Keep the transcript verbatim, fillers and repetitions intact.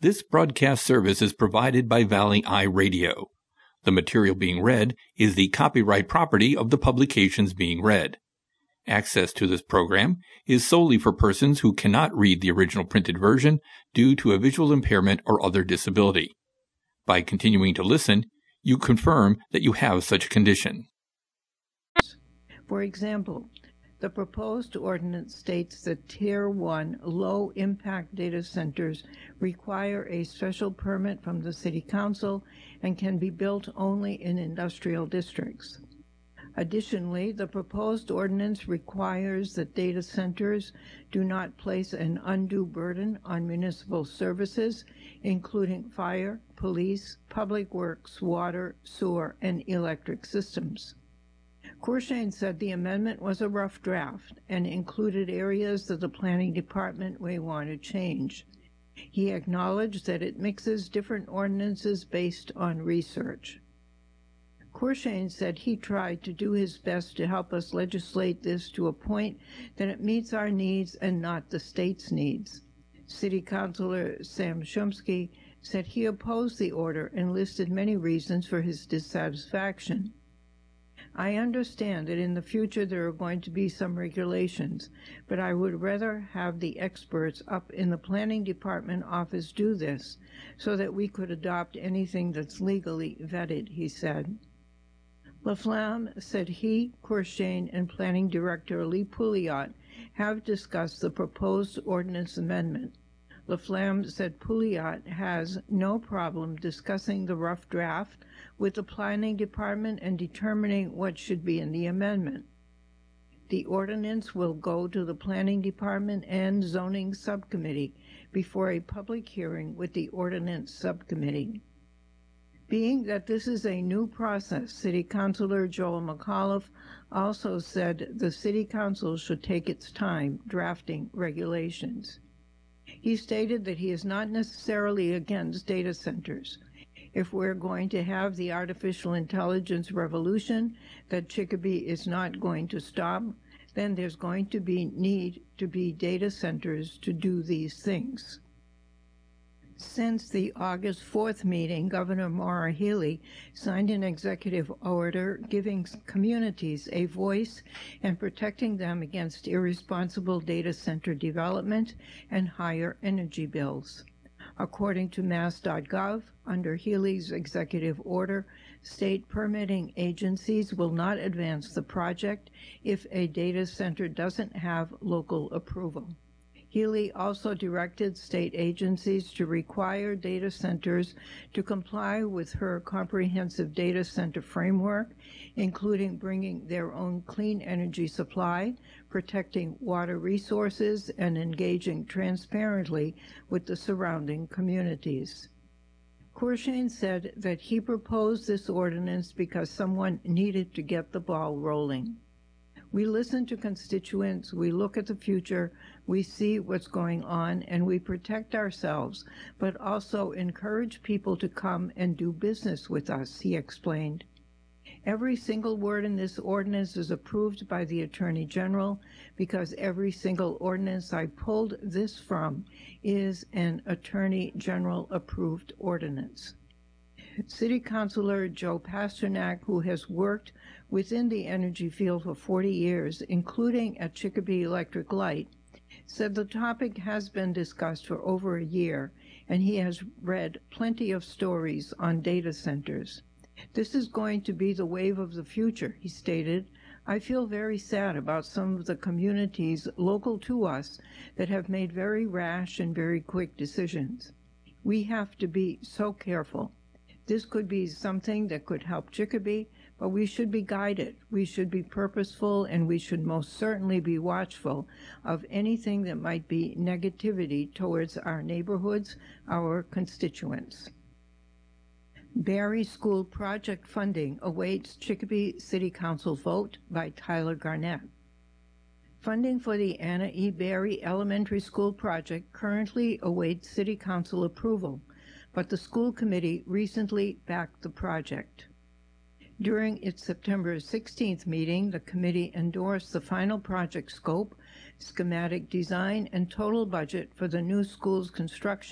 This broadcast service is provided by Valley Eye Radio. The material being read is the copyright property of the publications being read. Access to this program is solely for persons who cannot read the original printed version due to a visual impairment or other disability. By continuing to listen, you confirm that you have such a condition. For example, the proposed ordinance states that Tier one low-impact data centers require a special permit from the City Council and can be built only in industrial districts. Additionally, the proposed ordinance requires that data centers do not place an undue burden on municipal services, including fire, police, public works, water, sewer, and electric systems. Courchain said the amendment was a rough draft and included areas that the planning department may want to change. He acknowledged that it mixes different ordinances based on research. Courchain said he tried to do his best to help us legislate this to a point that it meets our needs and not the state's needs. City Councilor Sam Chomsky said he opposed the order and listed many reasons for his dissatisfaction. I understand that in the future there are going to be some regulations, but I would rather have the experts up in the planning department office do this so that we could adopt anything that's legally vetted, he said. Laflamme said he, Courchain, and Planning Director Lee Pouliot have discussed the proposed ordinance amendment. Laflamme said Pouliot has no problem discussing the rough draft with the Planning Department and determining what should be in the amendment. The ordinance will go to the Planning Department and Zoning Subcommittee before a public hearing with the Ordinance Subcommittee. Being that this is a new process, City Councilor Joel McAuliffe also said the City Council should take its time drafting regulations. He stated that he is not necessarily against data centers. If we're going to have the artificial intelligence revolution that Chicopee is not going to stop, then there's going to be need to be data centers to do these things. Since the August fourth meeting, Governor Maura Healey signed an executive order giving communities a voice and protecting them against irresponsible data center development and higher energy bills. According to mass dot gov, under Healey's executive order, state permitting agencies will not advance the project if a data center doesn't have local approval. Healey also directed state agencies to require data centers to comply with her comprehensive data center framework, including bringing their own clean energy supply, protecting water resources, and engaging transparently with the surrounding communities. Courchain said that he proposed this ordinance because someone needed to get the ball rolling. We listen to constituents, we look at the future, we see what's going on, and we protect ourselves, but also encourage people to come and do business with us, he explained. Every single word in this ordinance is approved by the Attorney General because every single ordinance I pulled this from is an Attorney General approved ordinance. City Councilor Joe Pasternak, who has worked within the energy field for forty years, including at Chicopee Electric Light, said the topic has been discussed for over a year, and he has read plenty of stories on data centers. This is going to be the wave of the future, he stated. I feel very sad about some of the communities local to us that have made very rash and very quick decisions. We have to be so careful. This could be something that could help Chicopee, but we should be guided, we should be purposeful, and we should most certainly be watchful of anything that might be negativity towards our neighborhoods, our constituents. Barry School project funding awaits Chicopee City Council vote by Tyler Garnett. Funding for the Anna E. Barry Elementary School project currently awaits City Council approval, but the school committee recently backed the project. During its September sixteenth meeting, the committee endorsed the final project scope, schematic design, and total budget for the new school's construction